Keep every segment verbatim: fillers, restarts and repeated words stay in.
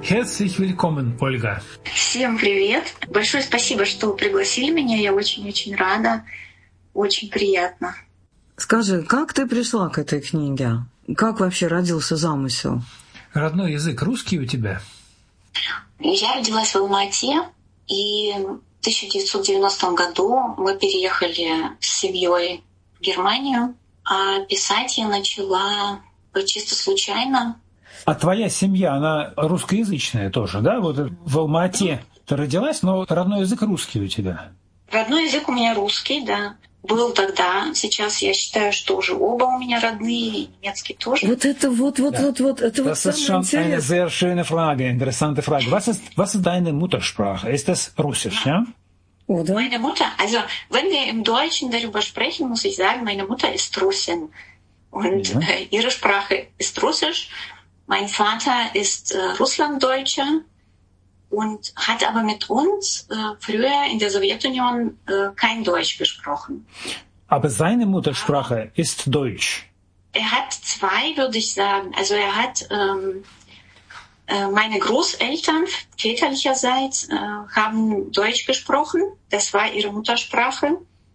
Herzlich willkommen, Ольга. Всем привет. Большое спасибо, что пригласили меня. Я очень-очень рада. Очень приятно. Скажи, как ты пришла к этой книге? Как вообще родился замысел? Родной язык русский у тебя? Я родилась в Алма-Ате, и в тысяча девятьсот девяностом году мы переехали с семьей в Германию, а писать я начала чисто случайно. А твоя семья, она русскоязычная тоже, да? Вот в Алма-Ате ты родилась, но родной язык русский у тебя. Родной язык у меня русский, да. Был тогда. Сейчас я считаю, что уже оба у меня родные, и немецкий тоже. Вот это вот, вот, Ja. вот, вот, это Das вот ist самое schon eine интересное. sehr schöne Frage, interessante Frage. Was ist, was ist deine Muttersprache? Ist das Russisch, ja? О, да? Meine Mutter, also wenn wir im Deutschen darüber sprechen, muss ich sagen, meine Mutter ist Russin. Und Ja. äh, ihre Sprache ist Russisch. Mein Vater ist äh, Russlanddeutscher und hat aber mit uns äh, früher in der Sowjetunion äh, kein Deutsch gesprochen. Aber seine Muttersprache ist Deutsch. Er hat zwei, würde ich sagen. Also er hat ähm, äh, meine Großeltern väterlicherseits äh, haben Deutsch gesprochen. Das war ihre Muttersprache.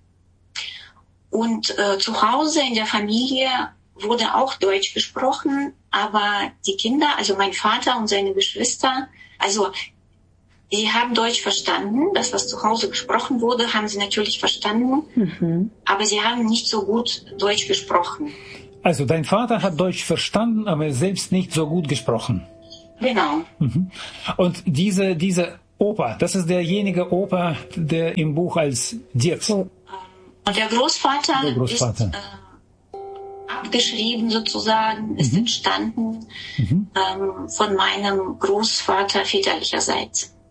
Und äh, zu Hause in der Familie wurde auch Deutsch gesprochen, aber die Kinder, also mein Vater und seine Geschwister, also sie haben Deutsch verstanden. Das, was zu Hause gesprochen wurde, haben sie natürlich verstanden, Mhm. aber sie haben nicht so gut Deutsch gesprochen. Also dein Vater hat Deutsch verstanden, aber selbst nicht so gut gesprochen. Genau. Mhm. Und diese, diese Opa, das ist derjenige Opa, der im Buch als Dед. Oh. Und der Großvater, Der Großvater. ist äh, abgeschrieben sozusagen, ist Mhm. entstanden Mhm. ähm, von meinem Großvater väterlicherseits.